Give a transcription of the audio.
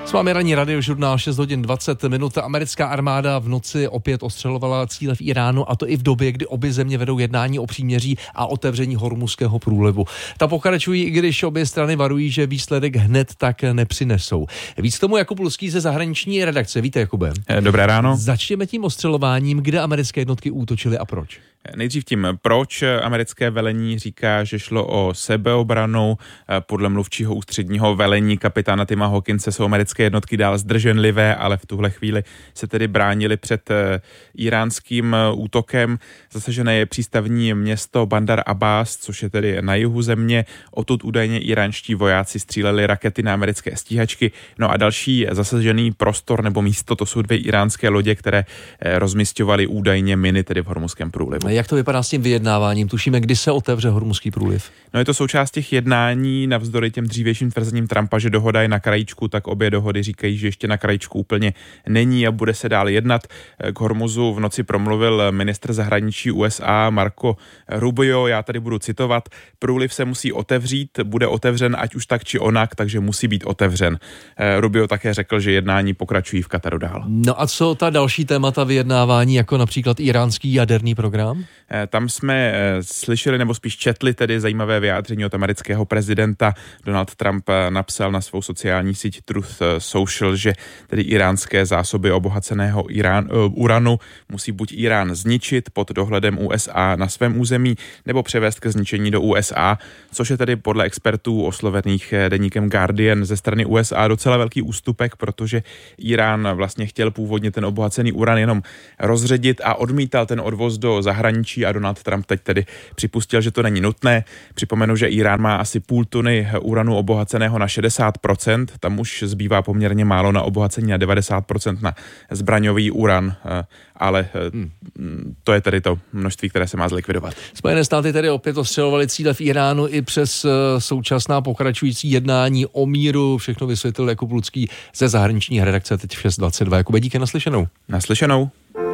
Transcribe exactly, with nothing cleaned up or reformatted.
S vámi ranní radiožurnál šest hodin dvacet minut. Americká armáda v noci opět ostřelovala cíle v Iránu, a to i v době, kdy obě země vedou jednání o příměří a otevření Hormuzského průlivu. Ta pokračují, i když obě strany varují, že výsledek hned tak nepřinesou. Víc k tomu Jakub Luský ze zahraniční redakce. Víte, Jakube? Dobré ráno. Začněme tím ostřelováním, kde americké jednotky útočily a proč. Nejdřív tím, proč americké velení říká, že šlo o sebeobranu. Podle mluvčího ústředního velení kapitána Tima Hawkinse jsou americké jednotky dál zdrženlivé, ale v tuhle chvíli se tedy bránili před iránským útokem. Zasažené je přístavní město Bandar Abbas, což je tedy na jihu země. Odtud údajně iránští vojáci stříleli rakety na americké stíhačky. No a další zasažený prostor nebo místo, to jsou dvě iránské lodě, které rozmisťovaly údajně miny tedy v Hormuzském průlivu. Jak to vypadá s tím vyjednáváním? Tušíme, kdy se otevře Hormuzský průliv? No, je to součást těch jednání, navzdory těm dřívějším tvrzením Trumpa, že dohoda je na krajíčku, tak obě dohody říkají, že ještě na krajíčku úplně není a bude se dál jednat. K Hormuzu v noci promluvil ministr zahraničí U S A Marco Rubio, já tady budu citovat: průliv se musí otevřít, bude otevřen ať už tak či onak, takže musí být otevřen. Rubio také řekl, že jednání pokračují v Kataru dál. No a co ta další témata vyjednávání, jako například iránský jaderný program? Tam jsme slyšeli, nebo spíš četli tedy zajímavé vyjádření od amerického prezidenta. Donald Trump napsal na svou sociální síť Truth Social, že tedy iránské zásoby obohaceného Irán, uh, uranu musí buď Irán zničit pod dohledem U S A na svém území, nebo převést ke zničení do U S A, což je tedy podle expertů oslovených deníkem Guardian ze strany U S A docela velký ústupek, protože Irán vlastně chtěl původně ten obohacený uran jenom rozředit a odmítal ten odvoz do zahraničí, a Donald Trump teď tedy připustil, že to není nutné. Připomenu, že Irán má asi půl tuny uranu obohaceného na šedesát procent, tam už zbývá poměrně málo na obohacení na devadesát procent na zbraňový uran, ale hmm. to je tedy to množství, které se má zlikvidovat. Spojené státy tedy opět ostřelovaly cíle v Iránu i přes současná pokračující jednání o míru. Všechno vysvětlil Jakub Luský ze zahraniční redakce teď v šest dvacet dva. Jakube, díky, naslyšenou. Naslyšenou.